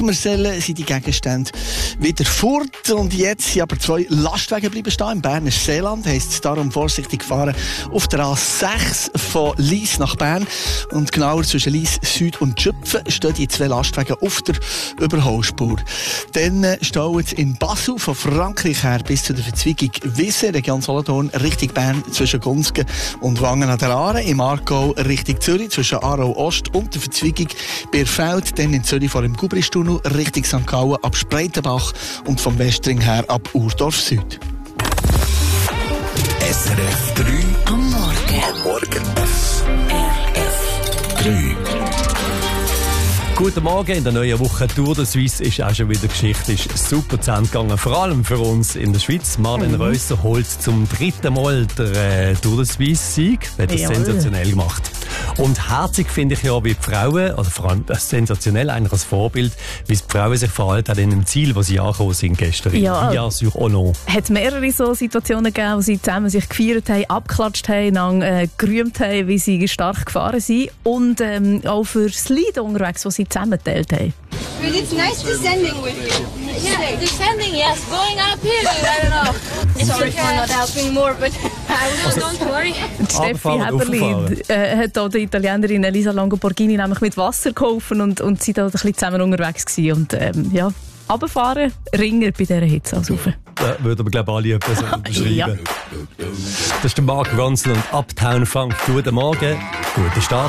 Sommersellen sind die Gegenstände wieder fort. Und jetzt sind aber 2 Lastwagen bleiben stehen im Berner Seeland. Heisst es darum vorsichtig fahren auf der A6 von Lyss nach Bern. Und genauer zwischen Lyss Süd und Schüpfen stehen die 2 Lastwagen auf der Überholspur. Dann stehen sie in Basel von Frankreich her bis zu der Verzweigung Wissen, Region Solothurn, Richtung Bern zwischen Gunzgen und Wangen an der Aare. Im Aargau Richtung Zürich zwischen Aarau Ost und der Verzweigung Bierfeld. Dann in Zürich vor dem Gubristunnel Richtung St. Gallen ab Spreitenbach und vom Westring her ab Urdorf Süd. SRF 3 am Morgen. Am Morgen. SRF 3. Guten Morgen, in der neuen Woche Tour de Suisse ist auch schon wieder Geschichte, ist super zu Ende gegangen, vor allem für uns in der Schweiz. Marlene Reusser holt zum 3. Mal der Tour de Suisse-Sieg, hat das sensationell gemacht. Und herzig finde ich ja, wie die Frauen, oder vor allem sensationell eigentlich als Vorbild, wie die Frauen sich verhalten haben in dem Ziel, wo sie angekommen sind gestern. Ja, sur Ono. Hat es mehrere so Situationen gegeben, wo sie zusammen sich gefeiert haben, abgeklatscht haben, gerühmt haben, wie sie stark gefahren sind und auch fürs Lied unterwegs, das sie zusammengeteilt haben. But it's nice descending with you. Yeah, descending, yes. Going up here, I don't know. Sorry for not helping more, but don't worry. Steffi Heberli hat auch der Italienerin Elisa Longoborghini nämlich mit Wasser geholfen und sie da ein bisschen zusammen unterwegs gewesen. Und ja, runterfahren, Ringer bei dieser Hitze als rauf. Da würden wir, glaube ich, alle etwas beschreiben. Ja. Das ist der Mark Ronson und Uptown Funk. Guten Morgen, guten Start.